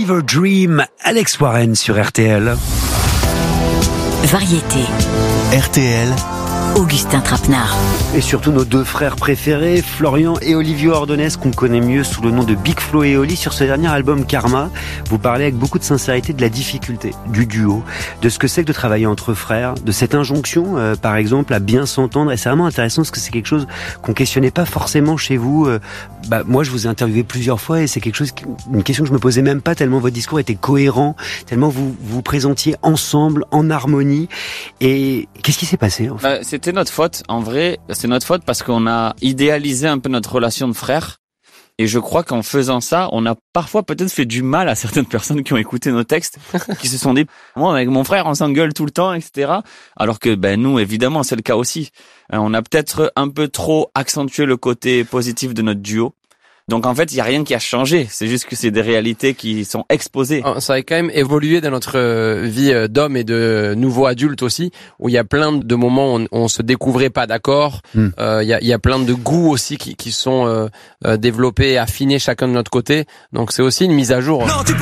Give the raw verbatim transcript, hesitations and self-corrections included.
Fever Dream, Alex Warren sur R T L. Variété. R T L. Augustin Trapenard. Et surtout nos deux frères préférés, Florian et Olivier Ordonez, qu'on connaît mieux sous le nom de Big Flo et Oli. Sur ce dernier album Karma, vous parlez avec beaucoup de sincérité de la difficulté du duo, de ce que c'est que de travailler entre frères, de cette injonction, euh, par exemple, à bien s'entendre. Et c'est vraiment intéressant parce que c'est quelque chose qu'on questionnait pas forcément chez vous. Euh, bah, moi, je vous ai interviewé plusieurs fois et c'est quelque chose, une question que je me posais même pas tellement votre discours était cohérent, tellement vous vous présentiez ensemble, en harmonie. Et qu'est-ce qui s'est passé en fait? Bah, c'était notre faute, en vrai, c'est notre faute parce qu'on a idéalisé un peu notre relation de frère. Et je crois qu'en faisant ça, on a parfois peut-être fait du mal à certaines personnes qui ont écouté nos textes, qui se sont dit, moi avec mon frère on s'engueule tout le temps, et cetera. Alors que ben nous, évidemment, c'est le cas aussi. On a peut-être un peu trop accentué le côté positif de notre duo. Donc en fait, il y a rien qui a changé. C'est juste que c'est des réalités qui sont exposées. Ça a quand même évolué dans notre vie d'homme et de nouveaux adultes aussi, où il y a plein de moments où on, on se découvrait pas d'accord. Mm. Euh, il y a, il y a plein de goûts aussi qui, qui sont euh, développés, affinés chacun de notre côté. Donc c'est aussi une mise à jour. Non,